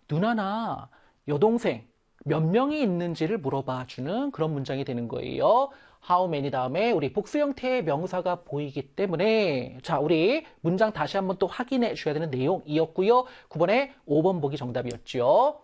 누나나 여동생 몇 명이 있는지를 물어봐 주는 그런 문장이 되는 거예요. How many 다음에 우리 복수 형태의 명사가 보이기 때문에 자, 우리 문장 다시 한번 또 확인해 주셔야 되는 내용이었고요. 9번에 5번 보기 정답이었죠.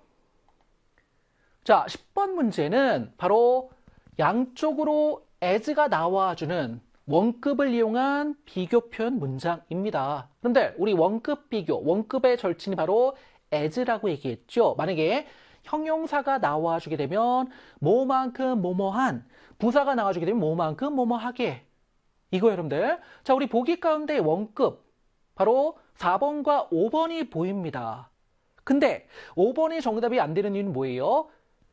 자, 10번 문제는 바로 양쪽으로 as가 나와주는 원급을 이용한 비교 표현 문장입니다. 그런데 우리 원급 비교, 원급의 절친이 바로 as라고 얘기했죠. 만약에 형용사가 나와주게 되면 뭐만큼 뭐뭐한, 부사가 나와주게 되면 뭐만큼 뭐뭐하게. 이거 여러분들. 자, 우리 보기 가운데 원급 바로 4번과 5번이 보입니다. 근데 5번이 정답이 안 되는 이유는 뭐예요?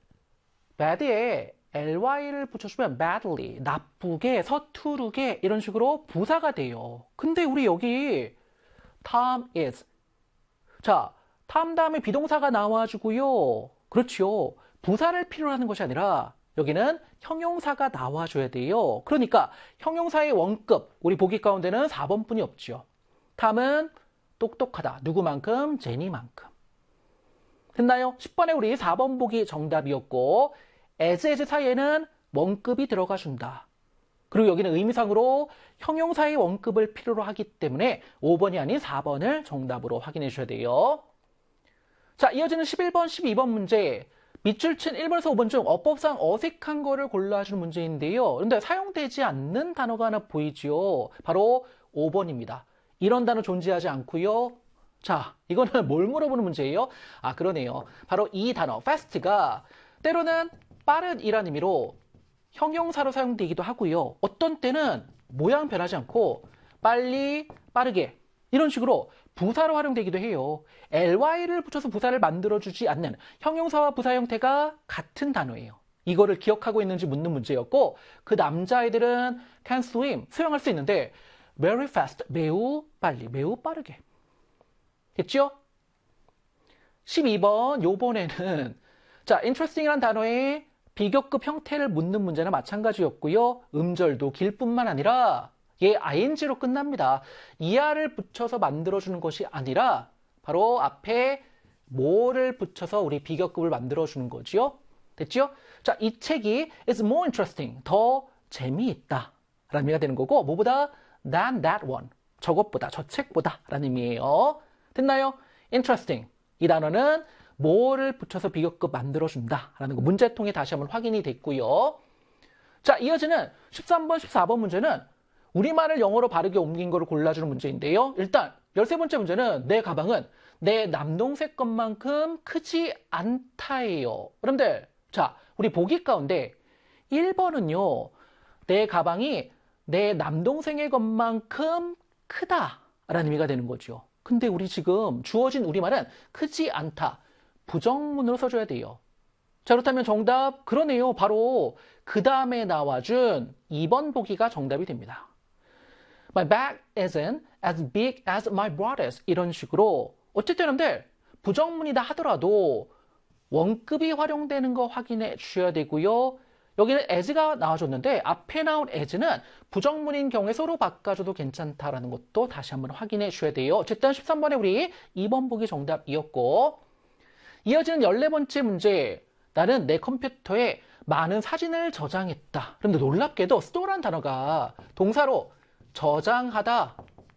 bad에 ly를 붙여주면 badly, 나쁘게, 서투르게 이런 식으로 부사가 돼요. 근데 우리 여기 Tom is. 자, Tom 다음에 비동사가 나와주고요. 그렇죠. 부사를 필요로 하는 것이 아니라 여기는 형용사가 나와줘야 돼요. 그러니까 형용사의 원급, 우리 보기 가운데는 4번뿐이 없죠. Tom은 똑똑하다. 누구만큼? 제니만큼. 됐나요? 10번에 우리 4번 보기 정답이었고 as 사이에는 원급이 들어가 준다. 그리고 여기는 의미상으로 형용사의 원급을 필요로 하기 때문에 5번이 아닌 4번을 정답으로 확인해 주셔야 돼요. 자, 이어지는 11번, 12번 문제. 밑줄 친 1번에서 5번 중 어법상 어색한 거를 골라주는 문제인데요. 그런데 사용되지 않는 단어가 하나 보이죠. 바로 5번입니다. 이런 단어 존재하지 않고요. 자, 이거는 뭘 물어보는 문제예요? 아, 그러네요. 바로 이 단어, fast가 때로는 빠른이라는 의미로 형용사로 사용되기도 하고요. 어떤 때는 모양 변하지 않고 빨리, 빠르게 이런 식으로 부사로 활용되기도 해요. ly를 붙여서 부사를 만들어주지 않는 형용사와 부사 형태가 같은 단어예요. 이거를 기억하고 있는지 묻는 문제였고 그 남자애들은 can swim, 수영할 수 있는데 very fast, 매우 빨리, 매우 빠르게. 됐죠? 12번, 요번에는 자, interesting이란 단어의 비교급 형태를 묻는 문제는 마찬가지였고요. 음절도 길 뿐만 아니라 얘 ing로 끝납니다. er를 붙여서 만들어주는 것이 아니라 바로 앞에 뭐를 붙여서 우리 비교급을 만들어주는 거지요. 됐죠? 자, 이 책이 is more interesting, 더 재미있다 라는 의미가 되는 거고 뭐보다 than that one, 저것보다, 저 책보다 라는 의미예요. 됐나요? interesting, 이 단어는 뭐를 붙여서 비교급 만들어준다 라는 거 문제통에 다시 한번 확인이 됐고요. 자, 이어지는 13번, 14번 문제는 우리말을 영어로 바르게 옮긴 거를 골라주는 문제인데요. 일단 13번째 문제는 내 가방은 내 남동생 것만큼 크지 않다예요. 여러분들, 자, 우리 보기 가운데 1번은요. 내 가방이 내 남동생의 것만큼 크다라는 의미가 되는 거죠. 근데 우리 지금 주어진 우리말은 크지 않다. 부정문으로 써줘야 돼요. 자, 그렇다면 정답 그러네요. 바로 그 다음에 나와준 2번 보기가 정답이 됩니다. My bag isn't as big as my brother's. 이런 식으로 어쨌든 여러분들 부정문이다 하더라도 원급이 활용되는 거 확인해 주셔야 되고요. 여기는 as가 나와줬는데 앞에 나온 as는 부정문인 경우에 서로 바꿔줘도 괜찮다라는 것도 다시 한번 확인해 주셔야 돼요. 어쨌든 13번에 우리 2번 보기 정답이었고 이어지는 14번째 문제. 나는 내 컴퓨터에 많은 사진을 저장했다. 그런데 놀랍게도 store란 단어가 동사로 저장하다.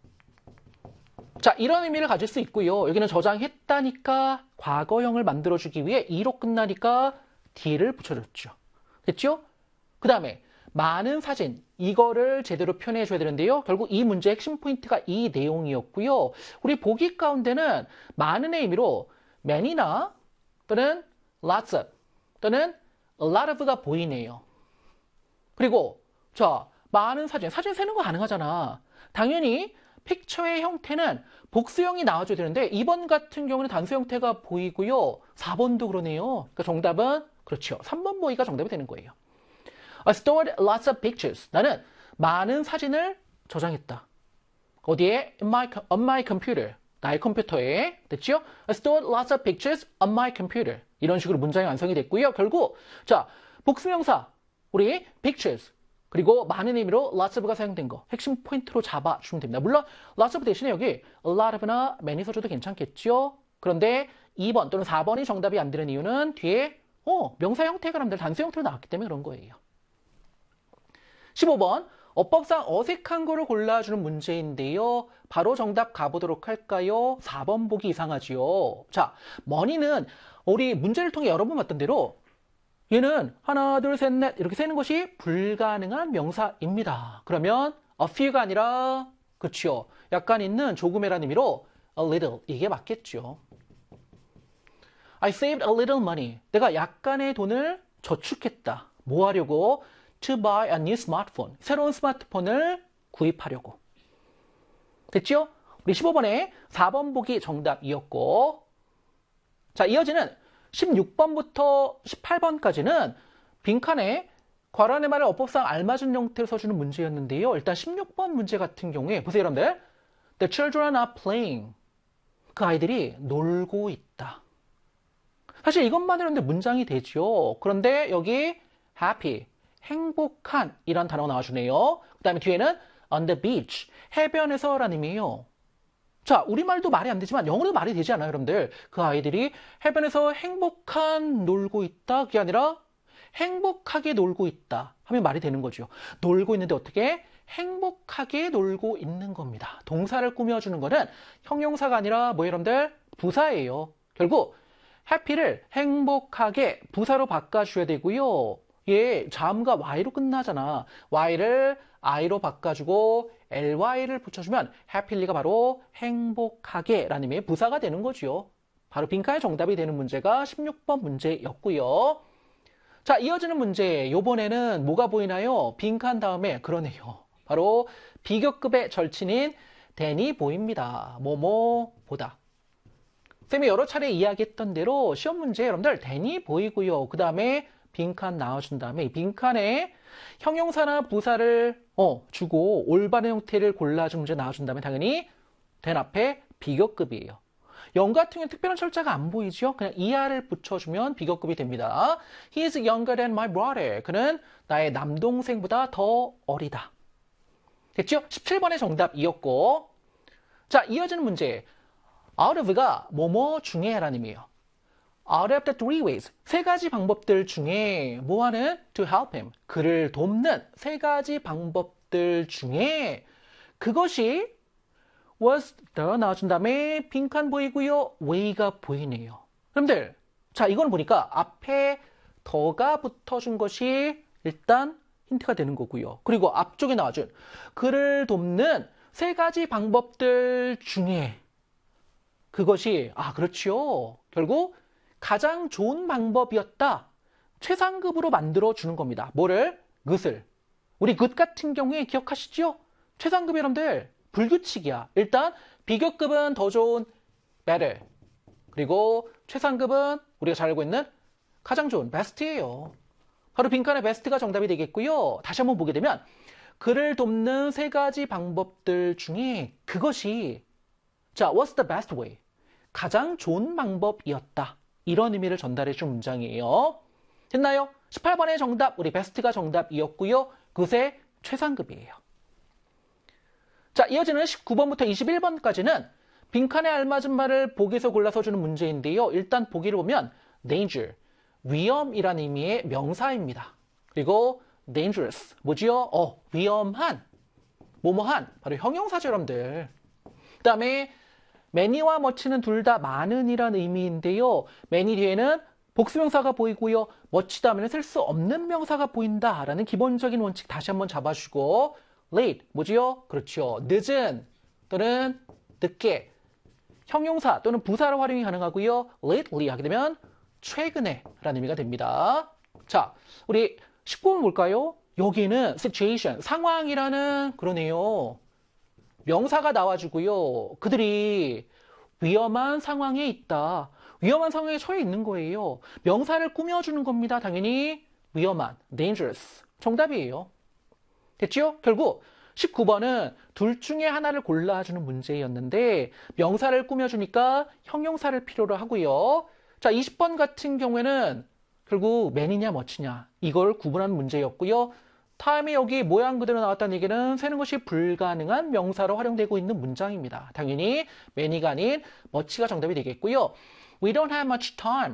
자, 이런 의미를 가질 수 있고요. 여기는 저장했다니까 과거형을 만들어주기 위해 e로 끝나니까 d를 붙여줬죠. 됐죠? 그 다음에 많은 사진, 이거를 제대로 표현해줘야 되는데요. 결국 이 문제의 핵심 포인트가 이 내용이었고요. 우리 보기 가운데는 많은의 의미로 many나 또는 lots of 또는 a lot of가 보이네요. 그리고 자, 많은 사진 세는 거 가능하잖아. 당연히 픽처의 형태는 복수형이 나와줘야 되는데 2번 같은 경우는 단수 형태가 보이고요. 4번도 그러네요. 그러니까 정답은 그렇죠. 3번 보기가 정답이 되는 거예요. I stored lots of pictures. 나는 많은 사진을 저장했다. 어디에? on my computer. 나의 컴퓨터에. 됐죠? I stored lots of pictures on my computer. 이런 식으로 문장이 완성이 됐고요. 결국 자, 복수명사 우리 pictures 그리고 많은 의미로 lots of가 사용된 거 핵심 포인트로 잡아주면 됩니다. 물론 lots of 대신에 여기 a lot of나 many 써줘도 괜찮겠죠? 그런데 2번 또는 4번이 정답이 안 되는 이유는 뒤에 명사 형태가 남들 단수 형태로 나왔기 때문에 그런 거예요. 15번 어법상 어색한 거를 골라주는 문제인데요. 바로 정답 가보도록 할까요? 4번 보기 이상하지요. 자, money는 우리 문제를 통해 여러 번 봤던 대로 얘는 하나, 둘, 셋, 넷 이렇게 세는 것이 불가능한 명사입니다. 그러면 a few가 아니라 그렇죠. 약간 있는 조금이라는 의미로 a little 이게 맞겠죠. I saved a little money. 내가 약간의 돈을 저축했다. 뭐 하려고? To buy a new smartphone. 새로운 스마트폰을 구입하려고. 됐죠? 우리 15번에 4번 보기 정답이었고 자, 이어지는 16번부터 18번까지는 빈칸에 괄호의 말을 어법상 알맞은 형태로 써주는 문제였는데요. 일단 16번 문제 같은 경우에 보세요, 여러분들. The children are playing. 그 아이들이 놀고 있다. 사실 이것만으로는 문장이 되죠. 그런데 여기 happy, 행복한 이란 단어가 나와주네요. 그 다음에 뒤에는 on the beach, 해변에서 라는 의미예요. 자, 우리말도 말이 안 되지만 영어도 말이 되지 않아요, 여러분들? 그 아이들이 해변에서 행복한 놀고 있다. 그게 아니라 행복하게 놀고 있다 하면 말이 되는 거죠. 놀고 있는데 어떻게? 행복하게 놀고 있는 겁니다. 동사를 꾸며주는 거는 형용사가 아니라 뭐예요, 여러분들? 부사예요. 결국 happy를 행복하게 부사로 바꿔줘야 되고요. 얘 자음과 y로 끝나잖아. y를 i로 바꿔주고 ly를 붙여주면 happy가 바로 행복하게 라는 의미의 부사가 되는 거죠. 바로 빈칸의 정답이 되는 문제가 16번 문제였고요. 자, 이어지는 문제. 요번에는 뭐가 보이나요? 빈칸 다음에 그러네요. 바로 비교급의 절친인 댄이 보입니다. 보다. 쌤이 여러 차례 이야기했던 대로 시험 문제 여러분들 댄이 보이고요. 그 다음에 빈칸 나와준 다음에 이 빈칸에 형용사나 부사를 주고 올바른 형태를 골라준 문제 나와준 다음에 당연히 댄 앞에 비교급이에요. 영 같은 경우는 특별한 철자가 안 보이죠? 그냥 ER을 붙여주면 비교급이 됩니다. He is younger than my brother. 그는 나의 남동생보다 더 어리다. 됐죠? 17번의 정답이었고 자, 이어지는 문제. out of가 뭐뭐 중에 라는 의미예요. out of the three ways. 세 가지 방법들 중에 뭐하는? to help him. 그를 돕는 세 가지 방법들 중에 그것이 was the 나와준 다음에 빈칸 보이고요. way가 보이네요. 여러분들, 자, 이거는 보니까 앞에 더가 붙어준 것이 일단 힌트가 되는 거고요. 그리고 앞쪽에 나와준 그를 돕는 세 가지 방법들 중에 그것이 그렇지요. 결국 가장 좋은 방법이었다. 최상급으로 만들어주는 겁니다. 뭐를? 굿을. 우리 굿 같은 경우에 기억하시죠? 최상급이 여러분들 불규칙이야. 일단 비교급은 더 좋은 better. 그리고 최상급은 우리가 잘 알고 있는 가장 좋은 best예요. 바로 빈칸의 best가 정답이 되겠고요. 다시 한번 보게 되면 그를 돕는 세 가지 방법들 중에 그것이 자, what's the best way? 가장 좋은 방법이었다. 이런 의미를 전달해 준 문장이에요. 됐나요? 18번의 정답, 우리 best가 정답이었고요. 그것의 최상급이에요. 자, 이어지는 19번부터 21번까지는 빈칸에 알맞은 말을 보기에서 골라서 주는 문제인데요. 일단 보기를 보면 danger, 위험이라는 의미의 명사입니다. 그리고 dangerous, 뭐지요? 위험한, 뭐뭐한, 바로 형용사죠, 여러분들. 그 다음에 many와 much는 둘 다 많은이라는 의미인데요. many 뒤에는 복수명사가 보이고요. much 다음에는 쓸 수 없는 명사가 보인다라는 기본적인 원칙 다시 한번 잡아주고 late, 뭐지요? 그렇죠. 늦은 또는 늦게 형용사 또는 부사로 활용이 가능하고요. lately 하게 되면 최근에 라는 의미가 됩니다. 자, 우리 19번 볼까요? 여기는 situation, 상황이라는 그러네요. 명사가 나와주고요. 그들이 위험한 상황에 있다. 위험한 상황에 처해 있는 거예요. 명사를 꾸며주는 겁니다. 당연히 위험한, dangerous. 정답이에요. 됐죠? 결국 19번은 둘 중에 하나를 골라주는 문제였는데 명사를 꾸며주니까 형용사를 필요로 하고요. 자, 20번 같은 경우에는 결국 man이냐 much냐 이걸 구분하는 문제였고요. time이 여기 모양 그대로 나왔다는 얘기는 세는 것이 불가능한 명사로 활용되고 있는 문장입니다. 당연히 many가 아닌 much가 정답이 되겠고요. We don't have much time.